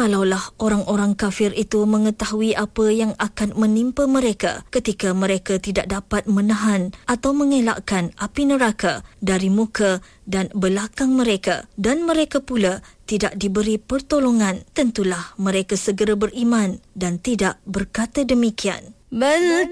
Kalaulah orang-orang kafir itu mengetahui apa yang akan menimpa mereka ketika mereka tidak dapat menahan atau mengelakkan api neraka dari muka dan belakang mereka, dan mereka pula tidak diberi pertolongan, tentulah mereka segera beriman dan tidak berkata demikian.